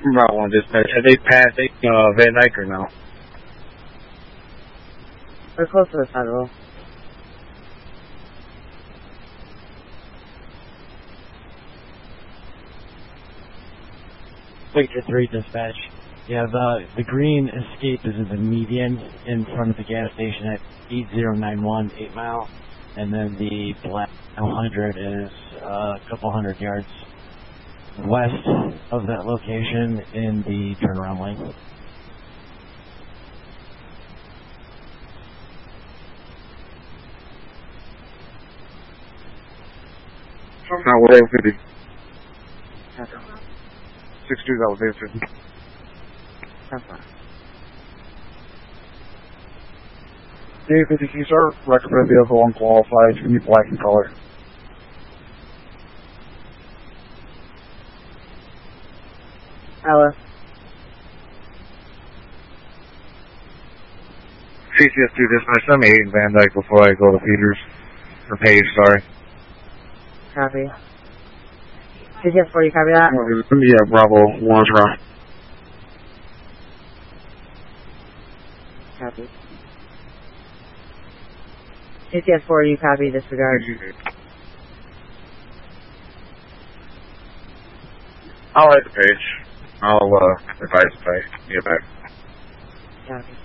Route 1 dispatch. Have they passed Van Dyke or no? We're close to the Federal. Victor 3 dispatch. Yeah, the green Escape is in the median in front of the gas station at 8091 8 Mile, and then the black 100 is a couple hundred yards west of that location in the turnaround lane. That was 850. 62, that was 850. That's fine. 850, sir. Record for the vehicle unqualified. It's going to be black in color. Alice. CCS2 dispatch. Send me 8 in Van Dyke before I go to Peters. Or Page, sorry. Copy. CCS4, you copy that? Yeah, Bravo. 1 is wrong. Copy. CCS4, you copy, disregard. I'll write the page. I'll advise if I get back. Copy.